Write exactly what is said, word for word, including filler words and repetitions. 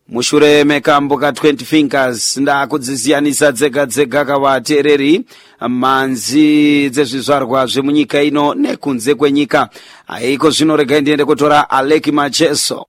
mushure mekambo ka twenty fingers ndakudziziyanisa dzega dzega kavateereri manzi dzezvizvarwa zvemunyika ino nekunze kwenyika. Aiko zvino regai ndiende kutora Aleki Macheso